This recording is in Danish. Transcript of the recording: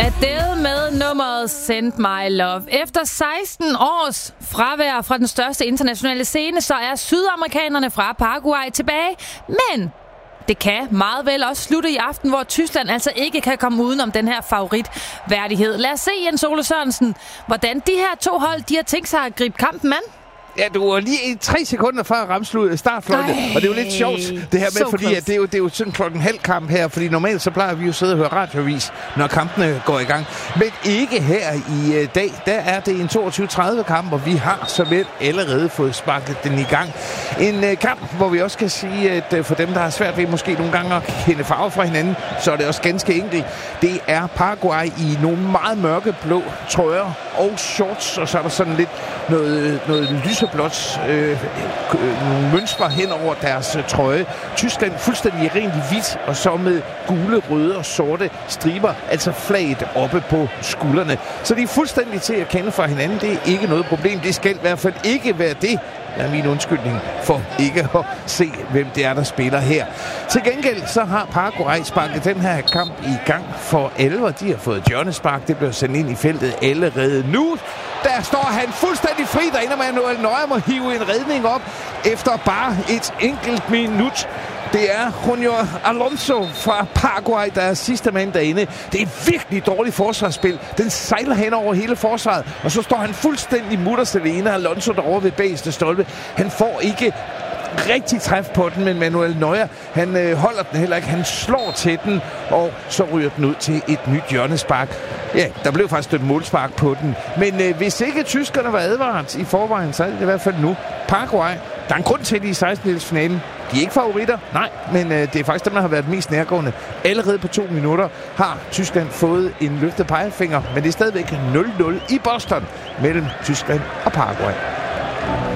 Adele med nummeret Send My Love. Efter 16 års fravær fra den største internationale scene, så er sydamerikanerne fra Paraguay tilbage. Men det kan meget vel også slutte i aften, hvor Tyskland altså ikke kan komme udenom den her favoritværdighed. Lad os se, Jens Ole Sørensen, hvordan de her to hold de har tænkt sig at gribe kampen an. Ja, du var lige 3 sekunder fra at ramme startfløjte, og det er jo lidt sjovt, det her med, fordi at det er jo sådan klokken halv kamp her, fordi normalt så plejer vi jo at sidde og høre radioavis, når kampene går i gang. Men ikke her i dag, der er det en 22:30 kamp, og vi har såvel allerede fået sparket den i gang. En kamp, hvor vi også kan sige, at for dem, der har svært ved måske nogle gange at kende farve fra hinanden, så er det også ganske enkelt. Det er Paraguay i nogle meget mørkeblå trøjer og shorts, og så er der sådan lidt noget lyseblåt nogle mønstre hen over deres trøje. Tyskland fuldstændig rent i hvidt, og så med gule, røde og sorte striber, altså flaget oppe på skuldrene. Så de er fuldstændig til at kende fra hinanden. Det er ikke noget problem. Det skal i hvert fald ikke være det. Det er min undskyldning for ikke at se, hvem det er, der spiller her. Til gengæld så har Paraguay sparket den her kamp i gang for alvor. De har fået hjørnespark. Det blev sendt ind i feltet allerede nu. Der står han fuldstændig fri. Der ender med, at Noel Neuer må hive en redning op efter bare et enkelt minut. Det er Junior Alonso fra Paraguay, der er sidste mand derinde. Det er et virkelig dårligt forsvarsspil. Den sejler hen over hele forsvaret, og så står han fuldstændig mutters alene. Alonso derovre ved bageste stolpe. Han får ikke rigtig træf på den, men Manuel Neuer, han holder den heller ikke. Han slår til den, og så ryger den ud til et nyt hjørnespark. Ja, der blev faktisk et målspark på den. Men hvis ikke tyskerne var advaret i forvejen, så er det i hvert fald nu. Paraguay, der er en grund til, at de er i 16-delsfinalen. De er ikke favoritter, nej, men det er faktisk dem, der har været mest nærgående. Allerede på 2 minutter har Tyskland fået en løftet pegefinger, men det er stadigvæk 0-0 i Boston mellem Tyskland og Paraguay.